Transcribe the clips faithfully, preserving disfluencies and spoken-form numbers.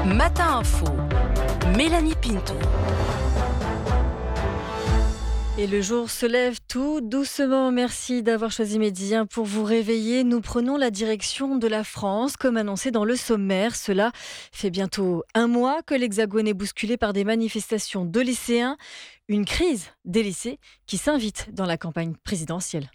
Matin Info, Mélanie Pinto. Et le jour se lève tout doucement. Merci d'avoir choisi Midi un pour vous réveiller. Nous prenons la direction de la France, comme annoncé dans le sommaire. Cela fait bientôt un mois que l'Hexagone est bousculé par des manifestations de lycéens. Une crise des lycées qui s'invite dans la campagne présidentielle.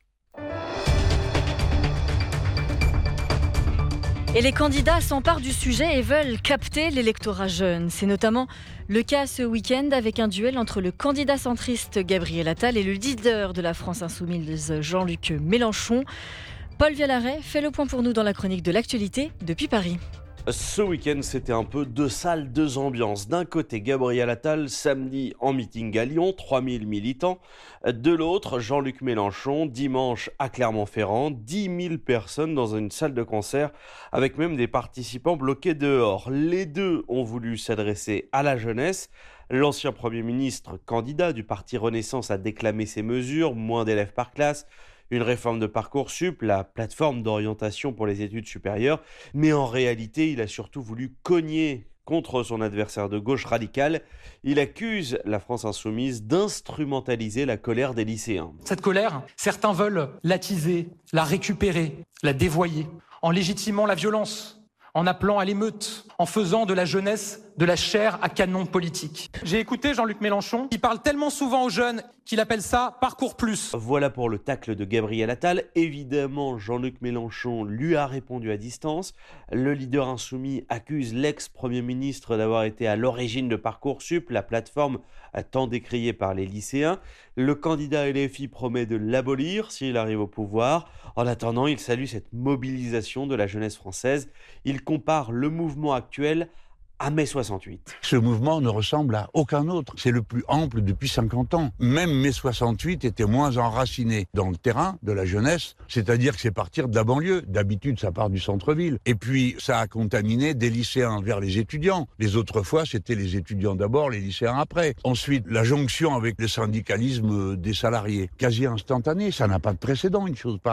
Et les candidats s'emparent du sujet et veulent capter l'électorat jeune. C'est notamment le cas ce week-end avec un duel entre le candidat centriste Gabriel Attal et le leader de la France insoumise Jean-Luc Mélenchon. Paul Vialaret fait le point pour nous dans la chronique de l'actualité depuis Paris. Ce week-end, c'était un peu deux salles, deux ambiances. D'un côté, Gabriel Attal, samedi en meeting à Lyon, trois mille militants. De l'autre, Jean-Luc Mélenchon, dimanche à Clermont-Ferrand, dix mille personnes dans une salle de concert, avec même des participants bloqués dehors. Les deux ont voulu s'adresser à la jeunesse. L'ancien Premier ministre, candidat du parti Renaissance, a déclamé ses mesures, moins d'élèves par classe, une réforme de Parcoursup, la plateforme d'orientation pour les études supérieures, mais en réalité, il a surtout voulu cogner contre son adversaire de gauche radicale. Il accuse la France insoumise d'instrumentaliser la colère des lycéens. Cette colère, certains veulent l'attiser, la récupérer, la dévoyer, en légitimant la violence, en appelant à l'émeute, en faisant de la jeunesse de la chair à canon politique. J'ai écouté Jean-Luc Mélenchon, qui parle tellement souvent aux jeunes qu'il appelle ça Parcours Plus. Voilà pour le tacle de Gabriel Attal. Évidemment, Jean-Luc Mélenchon lui a répondu à distance. Le leader insoumis accuse l'ex-premier ministre d'avoir été à l'origine de Parcoursup, la plateforme tant décriée par les lycéens. Le candidat L F I promet de l'abolir s'il arrive au pouvoir. En attendant, il salue cette mobilisation de la jeunesse française. Il compare le mouvement actuel à mai soixante-huit. Ce mouvement ne ressemble à aucun autre. C'est le plus ample depuis cinquante ans. Même mai soixante-huit était moins enraciné dans le terrain de la jeunesse, c'est-à-dire que c'est partir de la banlieue. D'habitude, ça part du centre-ville. Et puis, ça a contaminé des lycéens vers les étudiants. Les autres fois, c'était les étudiants d'abord, les lycéens après. Ensuite, la jonction avec le syndicalisme des salariés, quasi instantanée. Ça n'a pas de précédent, une chose pareille.